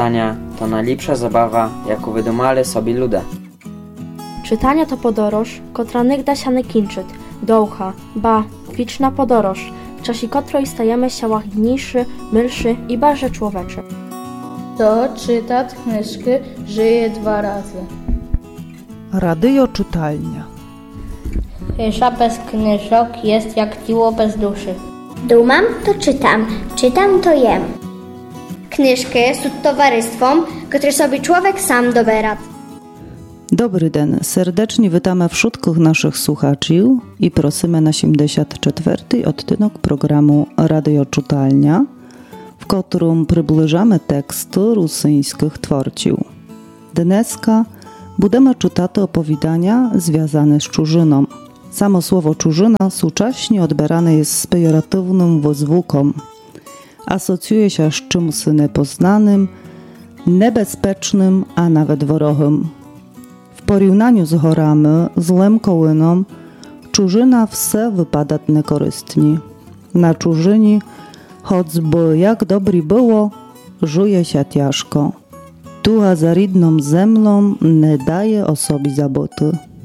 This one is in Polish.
czytania to najlepsza zabawa, jaką wydumali sobie ludzie. Czytanie to podoroż, kotra nigda się nie kończy, dołcha, ba, wieczna podoroż, w czasie której stajemy się łagodniejszy, milszy i bardziej człowieczy. To czytać kniżki żyje 2 razy. Radio czytalnia. Chysza bez knyżok jest jak ciło bez duszy. Dumam to czytam, czytam to jem. Knyżki są towarzystwem, które sobie człowiek sam dobera. Dobry den, serdecznie witamy wszystkich naszych słuchaczy i prosimy na 74. odcinek programu Radio Czytalnia, w którym przybliżamy teksty rosyjskich twórców. Dneska będziemy czytać opowiadania związane z czужиną. Samo słowo czужина współcześnie odbierane jest z pejoratywnym wozwukiem. Asocjuje się z czymś niepoznanym, niebezpiecznym, a nawet wrogim. W porównaniu z horami, złem kołyną, czужина wse wypada niekorzystnie. Na czужині, choćby jak dobry było, żyje się ciężko. Tuga za rідną землą nie daje o sobie zaboty.